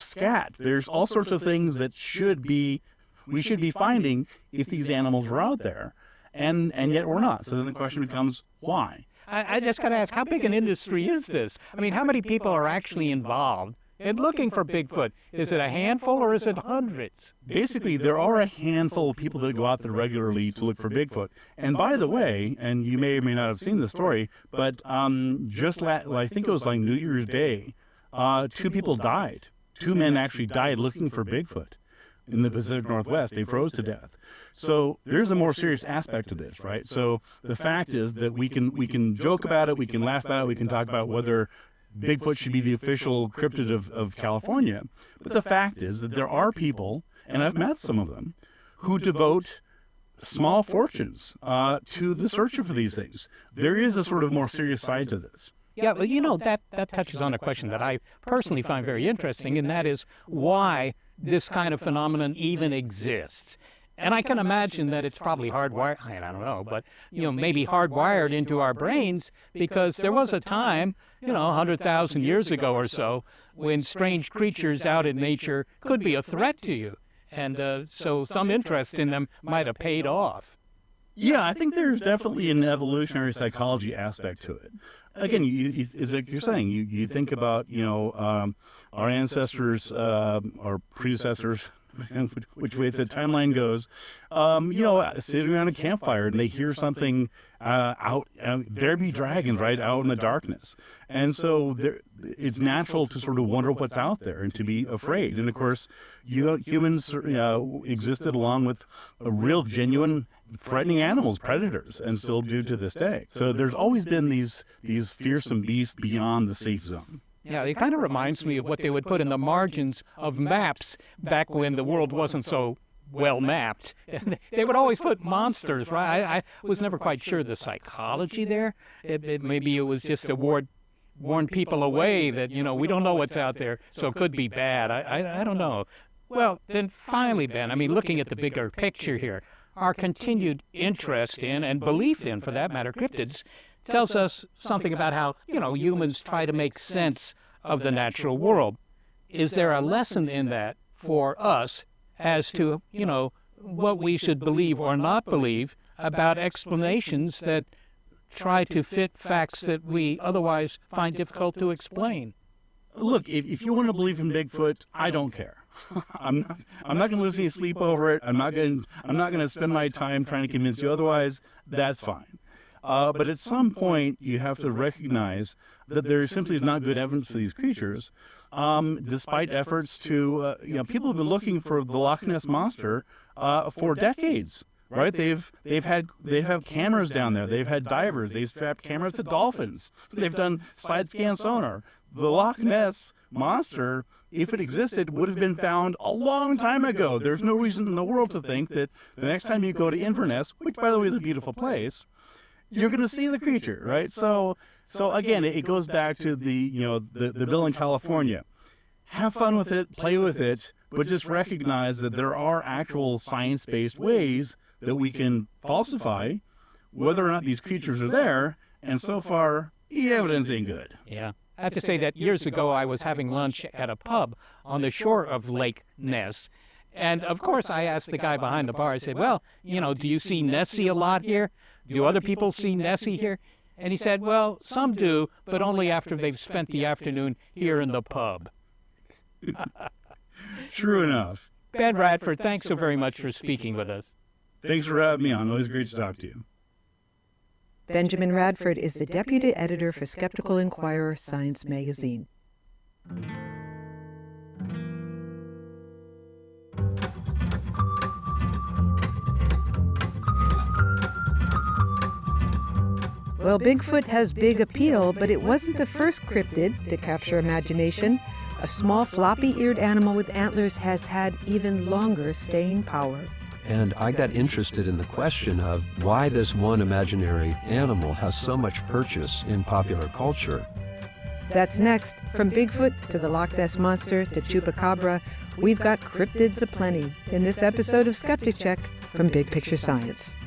scat. There's all sorts of things that we should be finding if these animals were out there, and yet we're not. So then the question becomes, why? I just got to ask, how big an industry is this? I mean, how many people are actually involved in looking for Bigfoot? Is it a handful or is it hundreds? Basically, there are a handful of people that go out there regularly to look for Bigfoot. And by the way, and you may or may not have seen the story, but I think it was like New Year's Day, 2 people died. 2 men actually died looking for Bigfoot in the Pacific Northwest. They froze to death. So there's a more serious aspect to this, right? So the fact is that we can joke about it, we can laugh about it, we can talk about whether Bigfoot should be the official cryptid of California. But the fact is that there are people, and I've met some of them, who devote small fortunes to the search for these things. There is a sort of more serious side to this. Yeah, well, that touches on a question that I personally find very interesting, and that is why this kind of phenomenon even exists. And I can imagine that it's probably hardwired, I don't know, but, maybe hardwired into our brains, because there was a time, 100,000 years ago or so, when strange creatures out in nature could be a threat to you. And so some interest in them might have paid off. Yeah, I think there's definitely an evolutionary psychology aspect to it. Again, it's like you're saying, you think about, our ancestors, our predecessors, which way the timeline goes, sitting around a campfire and they hear something out, there be dragons, right, out in the darkness. And so it's natural to sort of wonder what's out there and to be afraid. And, of course, humans existed along with a real genuine threatening animals, predators, and still do to this day. So there's always been these fearsome beasts beyond the safe zone. Yeah, it kind of reminds me of what they would put in the margins of maps back when the world wasn't so well mapped. They would always put monsters, right? I was never quite sure the psychology there. Maybe it was just to warn people away that, we don't know what's out there, so it could be bad. I don't know. Well, then finally, Ben, looking at the bigger picture here, our continued interest in, and belief in, for that matter, cryptids, tells us something about how, humans try to make sense of the natural world. Is there a lesson in that for us as to, what we should believe or not believe about explanations that try to fit facts that we otherwise find difficult to explain? Look, if you want to believe in Bigfoot, I don't care. I'm not going to lose any sleep over it. I'm not going to spend my time trying to convince you otherwise. That's fine. But at some point, you have to recognize that there simply is not good evidence for these creatures, despite efforts to, people have been looking for the Loch Ness Monster for decades, right? They've had cameras down there. They've had divers. They've strapped cameras to dolphins. They've done side scan sonar. The Loch Ness Monster, if it existed, would have been found a long time ago. There's no reason in the world to think that the next time you go to Inverness, which, by the way, is a beautiful place, you're going to see the creature, right? So again, it goes back to the bill in California. Have fun with it, play with it, but just recognize that there are actual science-based ways that we can falsify whether or not these creatures are there, and so far, the evidence ain't good. Yeah. I have to say that years ago I was having lunch at a pub on the shore of Lake Ness. And, of course, I asked the guy behind the bar, I said, well, do you see Nessie a lot here? Do other people see Nessie here? And he said, well, some do, but only after they've spent the afternoon here in the pub. True enough. Ben Radford, thanks so very much for speaking with us. Thanks for having me on. Always great to talk to you. Benjamin Radford is the deputy editor for Skeptical Inquirer Science Magazine. Well, Bigfoot has big appeal, but it wasn't the first cryptid to capture imagination. A small floppy-eared animal with antlers has had even longer staying power. And I got interested in the question of why this one imaginary animal has so much purchase in popular culture. That's next. From Bigfoot to the Loch Ness Monster to Chupacabra, we've got cryptids aplenty in this episode of Skeptic Check from Big Picture Science.